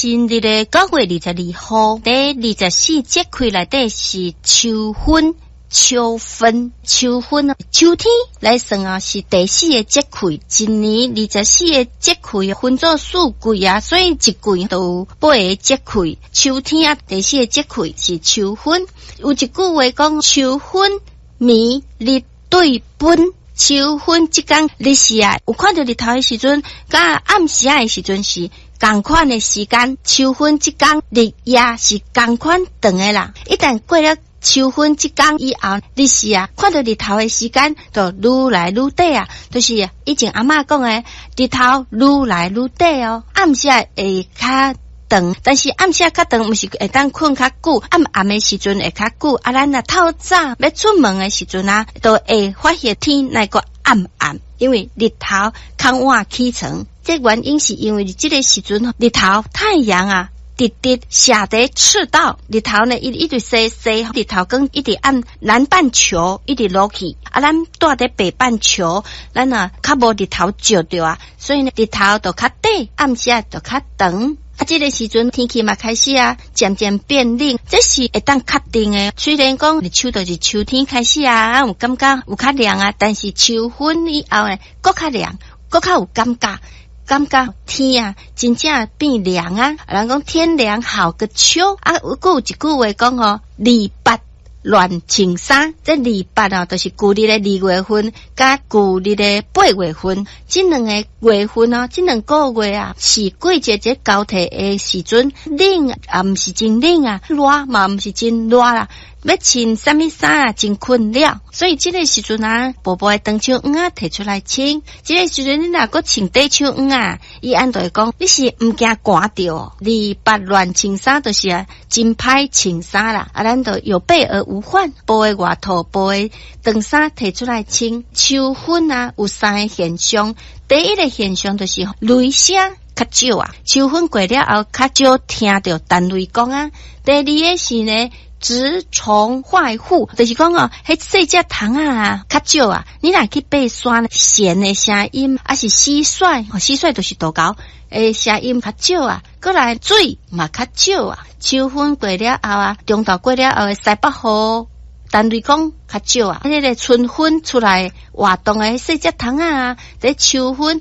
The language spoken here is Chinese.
新历的9月22号，第24节气内底是秋分。秋分秋天来算啊，是第4个节气。一年24个节气分作4季啊，所以一季都有8个节气。秋天啊，第4个节气是秋分。有一句话讲，秋分暝日对分。秋分即天日时啊，有看到日头的时阵，甲暗时的时阵是同款的时间。秋分即天日夜是同款长的啦。一旦过了秋分即天以后，日时啊，看到日头的时间就愈来愈短啊，就是以前阿嬷讲的，日头愈来愈短哦。暗时会较长，但是暗时较长，毋是会当困较久，暗的时阵会较久。啊，咱啊透早要出门的时阵啊，都会发现天那个暗，因为日头较晚起床。这原因是因为这个时阵日头太阳啊。直射在赤道，日头呢一直西，日头光一直按南半球一直落去，啊，咱住在北半球，咱啊较无日头照着啊，所以呢日头就较短，暗时就较长。啊，这个时阵天气嘛开始啊，渐渐变冷，这是会当确定的。虽然讲日秋就是秋天开始啊，有感觉有较凉啊，但是秋分以后呢，搁较凉，搁较有感觉天啊，真正变凉啊！人讲天凉好个秋啊，有一句话讲哦，二八乱穿衫。这二八啊，就是旧历的2月份，加旧历的8月份，这两个月份啊，这两个月啊，是季节这交替的时阵，冷啊，毋是真冷啊，热嘛，毋是真热啦。要穿什么衫啊，真困扰。所以这个时阵啊，宝宝的长袖袄啊摕出来穿。这个时阵你若搁穿短袖袄啊，伊按就会讲你是毋惊寒着。28乱穿衫就是啊，真歹穿衫啦。啊，咱就有备而无患，补的外套、补的长衫摕出来穿。秋分啊，有3个现象。第一个现象就是雷声较少啊，秋分过了后较少听到单雷讲啊。第二个是呢。植虫坏户，就是讲哦，迄细只虫啊，较少啊。你若去爬山，弦的声音，还是蟋蟀就是大狗，声音较少啊。过来水嘛较少啊。秋分过了后啊，中昼过了后的西北风，单雷讲较少啊。迄个春分出来活动的细只虫啊，在秋分